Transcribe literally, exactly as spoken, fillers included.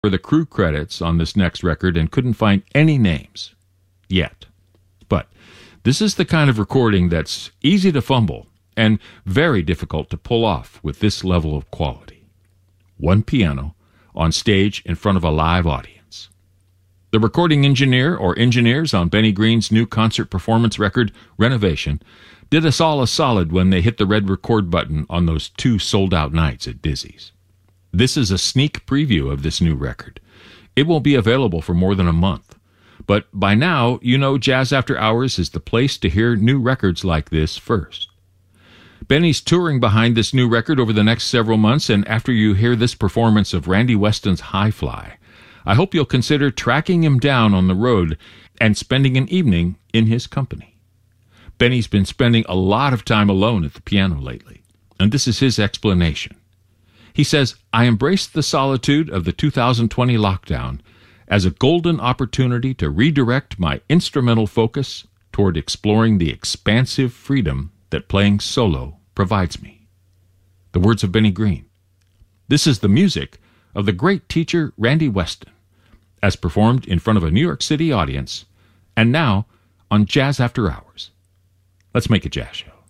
for the crew credits on this next record and couldn't find any names yet. But this is the kind of recording that's easy to fumble and very difficult to pull off with this level of quality. One piano on stage in front of a live audience. The recording engineer or engineers on Benny Green's new concert performance record, Renovation, did us all a solid when they hit the red record button on those two sold-out nights at Dizzy's. This is a sneak preview of this new record. It won't be available for more than a month. But by now, you know Jazz After Hours is the place to hear new records like this first. Benny's touring behind this new record over the next several months, and after you hear this performance of Randy Weston's High Fly, I hope you'll consider tracking him down on the road and spending an evening in his company. Benny's been spending a lot of time alone at the piano lately, and this is his explanation. He says, I embraced the solitude of the two thousand twenty lockdown as a golden opportunity to redirect my instrumental focus toward exploring the expansive freedom that playing solo provides me. The words of Benny Green. This is the music of the great teacher Randy Weston, as performed in front of a New York City audience, and now on Jazz After Hours. Let's make a jazz show.